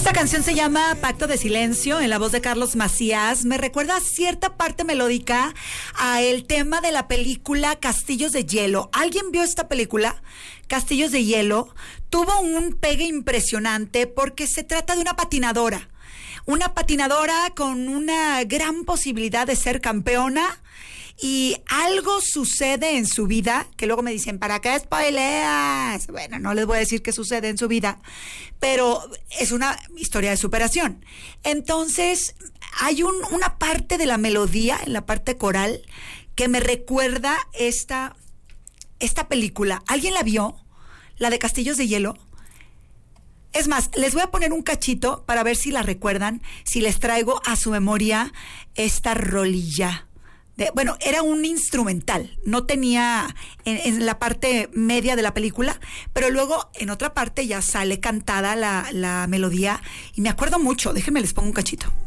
Esta canción se llama Pacto de Silencio, en la voz de Carlos Macías. Me recuerda cierta parte melódica a el tema de la película Castillos de Hielo. ¿Alguien vio esta película? Castillos de Hielo. Tuvo un pegue impresionante porque se trata de una patinadora. Una patinadora con una gran posibilidad de ser campeona. Y algo sucede en su vida, que luego me dicen, ¿para qué spoileas? Bueno, no les voy a decir qué sucede en su vida, pero es una historia de superación. Entonces, hay una parte de la melodía, en la parte coral, que me recuerda esta película. ¿Alguien la vio? La de Castillos de Hielo. Es más, les voy a poner un cachito para ver si la recuerdan, si les traigo a su memoria esta rolilla. Bueno, era un instrumental, no tenía en la parte media de la película, pero luego en otra parte ya sale cantada la melodía y me acuerdo mucho. Déjenme les pongo un cachito.